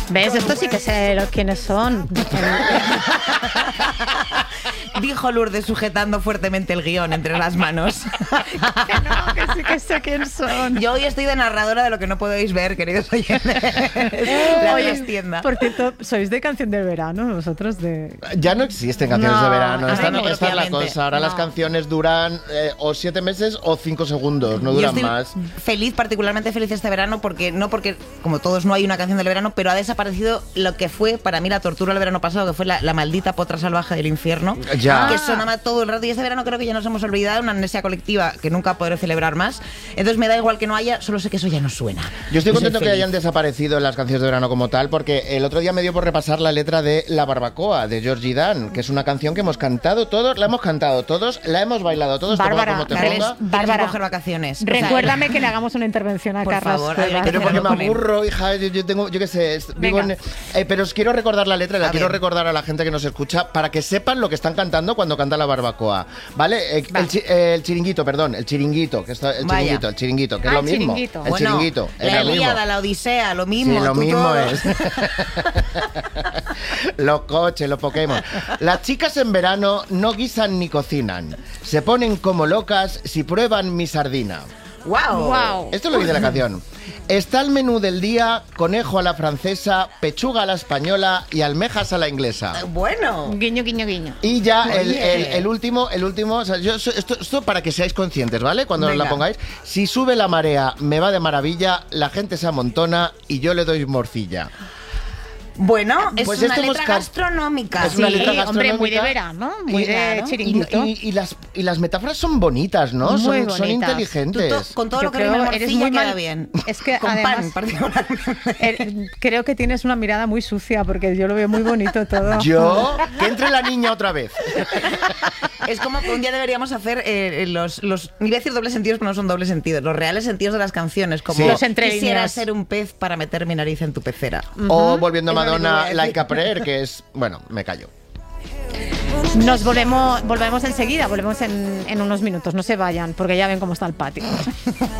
¿Ves? Esto sí que sé quiénes son. Dijo Lourdes sujetando fuertemente el guión entre las manos. Que no, que sí que sé quién son. Yo hoy estoy de narradora de lo que no podéis ver, queridos oyentes. La trastienda. Por cierto, ¿sois de canción del verano vosotros? Ya no existen canciones No, de verano. ahora Esta no, es la propiamente. cosa. Ahora las No. canciones duran o 7 meses o 5 segundos. No Yo duran estoy más. feliz, particularmente feliz este verano, porque como todos no hay una canción del verano, pero ha desaparecido lo que fue para mí la tortura del verano pasado, que fue la maldita potra salvaje del infierno, Ya. que sonaba todo el rato. Y este verano creo que ya nos hemos olvidado, una amnesia colectiva que nunca podré celebrar más. Entonces me da igual que no haya, solo sé que eso ya no suena. Yo estoy Y soy contento que feliz. hayan desaparecido las canciones de verano como tal, porque el otro día me dio por repasar la letra de La Barbacoa, de Georgie Dan, que es una canción que hemos cantado todos, la hemos cantado todos, la hemos bailado todos, te ponga Bárbara, como te Carles, ponga. Bárbara, coger vacaciones. O sea, recuérdame que le hagamos una intervención a Por Carlos. favor, Cuevas. Pero porque me Con él. aburro, hija, yo tengo, yo qué sé, vivo Venga. pero os quiero recordar la letra, y la A quiero ver. recordar a la gente que nos escucha para que sepan lo que están cantando cuando canta La Barbacoa, ¿vale? El chiringuito, perdón, el chiringuito, que está, Vaya. el chiringuito, que es Ah, lo el mismo. chiringuito. El Bueno, chiringuito, es la lo mismo. Ilíada, la Odisea, lo mismo. Sí, lo tú mismo todo. es. Los coches, los Pokémon. Las chicas en verano no guisan ni cocinan. Se ponen como locas si prueban mi sardina. ¡Wow! Wow. Esto lo dice la canción. Está el menú del día: conejo a la francesa, pechuga a la española y almejas a la inglesa. Bueno. Guiño, guiño, guiño. Y ya Oye. el último, o sea, esto para que seáis conscientes, ¿vale? Cuando Venga. la pongáis. Si sube la marea, me va de maravilla, la gente se amontona y yo le doy morcilla. Bueno, es Pues una esto hemos letra can- gastronómica. Es una Sí, letra hombre, muy de gastronómica. verano, muy de claro. chiringuito. Y las metáforas son bonitas, ¿no? Muy Son bonitas. inteligentes. Con todo Yo lo que creo rima en eres morcilla muy queda mal- bien. Es que con además- pan, particularmente. Creo que tienes una mirada muy sucia porque yo lo veo muy bonito todo. Yo, que entre la niña otra vez. Es como que un día deberíamos hacer los iba a decir dobles sentidos, pero no son dobles sentidos, los reales sentidos de las canciones, como Sí. Los entre quisiera líneas. ser un pez para meter mi nariz en tu pecera. O volviendo a Es lo único que voy a Madonna, decir. Like a Prayer, que es... Bueno, me callo. Nos volvemos enseguida, volvemos en unos minutos, no se vayan porque ya ven cómo está el patio.